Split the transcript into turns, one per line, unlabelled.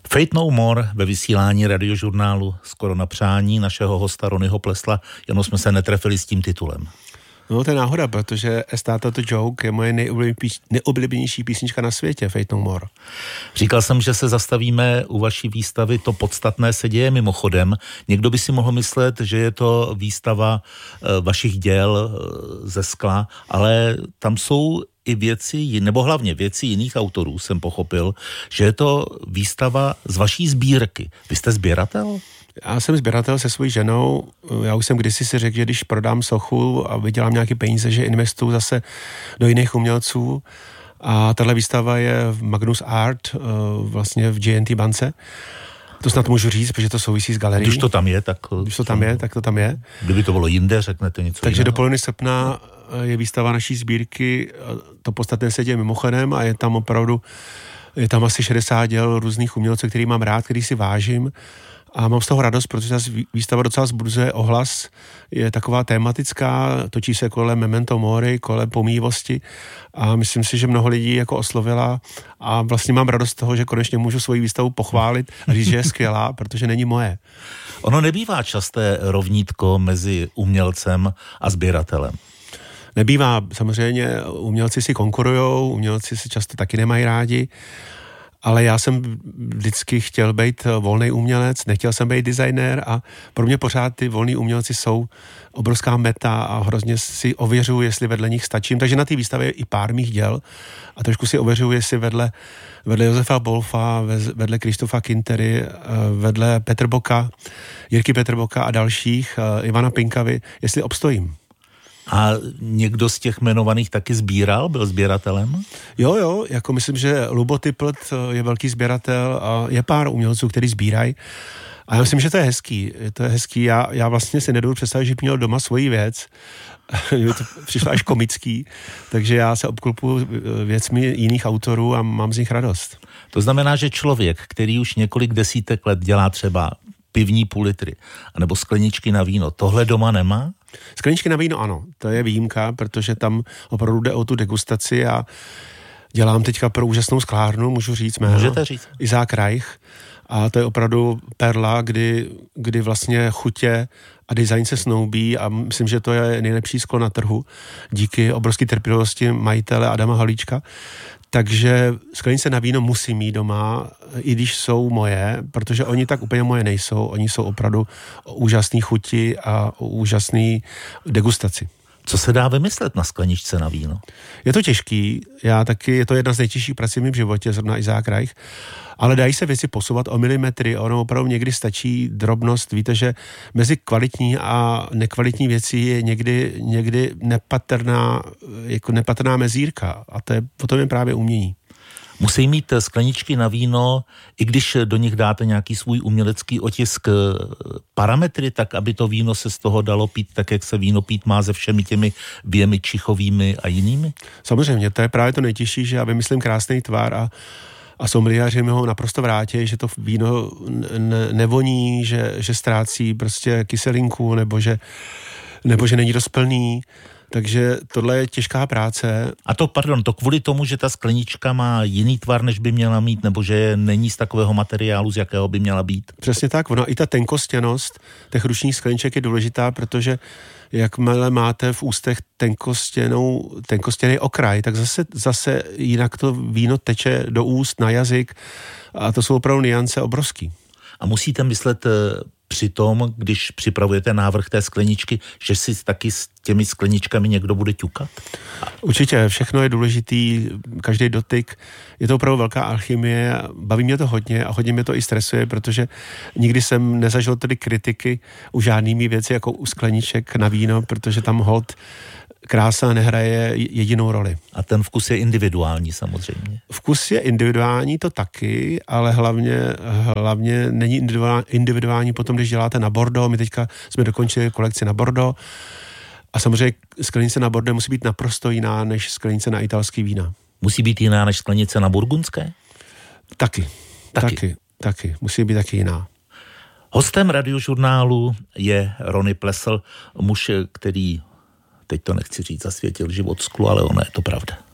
Fate No More ve vysílání radiožurnálu skoro na přání našeho hosta Ronnyho Plessla, jenom jsme se netrefili s tím titulem.
No to je náhoda, protože Start to Joke je moje nejoblíbenější písnička na světě, Fate No More.
Říkal jsem, že se zastavíme u vaší výstavy, to podstatné se děje mimochodem. Někdo by si mohl myslet, že je to výstava vašich děl ze skla, ale tam jsou i věci, nebo hlavně věci jiných autorů, jsem pochopil, že je to výstava z vaší sbírky. Vy jste sběratel?
Já jsem sběratel se svojí ženou. Já už jsem kdysi si řekl, že když prodám sochu a vydělám nějaké peníze, že investuju zase do jiných umělců. A tahle výstava je v Magnus Art, vlastně v J&T bance. To snad můžu říct, protože to souvisí s galerií.
Když to tam je, tak
to tam je.
Kdyby to bylo jinde, řeknete něco
Takže
jiného.
do poloviny srpna je výstava naší sbírky. To podstatné se děje mimochodem a je tam asi 60 děl různých umělců, který mám rád, který si vážím. A mám z toho radost, protože ta výstava docela zbuzuje ohlas, je taková tematická, točí se kolem memento mori, kolem pomývosti a myslím si, že mnoho lidí jako oslovila a vlastně mám radost z toho, že konečně můžu svoji výstavu pochválit a říct, že je skvělá, protože není moje.
Ono nebývá časté rovnítko mezi umělcem a sběratelem.
Nebývá, samozřejmě umělci si konkurujou, umělci si často taky nemají rádi, ale já jsem vždycky chtěl být volný umělec, nechtěl jsem být designér a pro mě pořád ty volní umělci jsou obrovská meta a hrozně si ověřuju, jestli vedle nich stačím. Takže na té výstavě je i pár mých děl a trošku si ověřuju, jestli vedle Josefa Bolfa, vedle Krištofa Kintery, vedle Jirky Petrboka a dalších, Ivana Pinkavy, jestli obstojím.
A někdo z těch jmenovaných taky sbíral, byl sběratelem?
Jo, jako myslím, že Lubo Typlt je velký sběratel a je pár umělců, který sbírají. A já myslím, že to je hezký. Já vlastně si nedovedu představit, že měl doma svoji věc. Mě to přišlo až komický, takže já se obklopuji věcmi jiných autorů a mám z nich radost.
To znamená, že člověk, který už několik desítek let dělá třeba pivní půl litry, anebo skleničky na víno, tohle doma nemá?
Skleničky na víno ano, to je výjimka, protože tam opravdu jde o tu degustaci a dělám teďka pro úžasnou sklárnu, můžu říct jméno.
Můžete říct.
Isaac Reich. A to je opravdu perla, kdy vlastně chutě a design se snoubí a myslím, že to je nejlepší sklo na trhu díky obrovské trpělivosti majitele Adama Halíčka. Takže sklenice na víno musím mít doma, i když jsou moje, protože oni tak úplně moje nejsou. Oni jsou opravdu úžasný chuti a úžasný degustaci.
Co se dá vymyslet na skleničce na víno?
Je to těžký, je to jedna z nejtěžších prací v mém životě, zrovna Isaac Reich, ale dají se věci posouvat o milimetry, ono opravdu někdy stačí drobnost, víte, že mezi kvalitní a nekvalitní věcí je někdy nepatrná mezírka a to je potom je právě umění.
Musí mít skleničky na víno, i když do nich dáte nějaký svůj umělecký otisk, parametry, tak aby to víno se z toho dalo pít tak, jak se víno pít má se všemi těmi věmi čichovými a jinými?
Samozřejmě, to je právě to nejtěžší, že já vymyslím krásný tvar a sommeliéři mi ho naprosto vrátí, že to víno nevoní, že ztrácí prostě kyselinku, nebo že není dost plný. Takže tohle je těžká práce.
A to kvůli tomu, že ta sklenička má jiný tvar, než by měla mít, nebo že není z takového materiálu, z jakého by měla být?
Přesně tak, i ta tenkostěnost těch ručních skleniček je důležitá, protože jakmile máte v ústech tenkostěný okraj, tak zase jinak to víno teče do úst, na jazyk a to jsou opravdu nuance obrovský.
A musíte myslet při tom, když připravujete návrh té skleničky, že si taky s těmi skleničkami někdo bude ťukat?
Určitě, všechno je důležitý, každý dotyk, je to opravdu velká alchymie, baví mě to hodně a hodně mě to i stresuje, protože nikdy jsem nezažil tedy kritiky u žádnými věci jako u skleniček na víno, protože tam holt krása nehraje jedinou roli.
A ten vkus je individuální samozřejmě.
Vkus je individuální, to taky, ale hlavně není individuální potom, když děláte na Bordeaux. My teďka jsme dokončili kolekci na Bordeaux a samozřejmě sklenice na Bordeaux musí být naprosto jiná než sklenice na italský vína.
Musí být jiná než sklenice na burgundské?
Taky. Musí být taky jiná.
Hostem radiožurnálu je Ronny Plessl, muž, který, teď to nechci říct, zasvětil život sklu, ale ono je to pravda.